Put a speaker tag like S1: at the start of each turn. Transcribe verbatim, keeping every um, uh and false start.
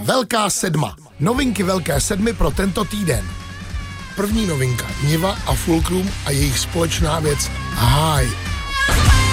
S1: Velká sedma. Novinky Velké sedmy pro tento týden. První novinka. Niva a Fulcrum a jejich společná věc High.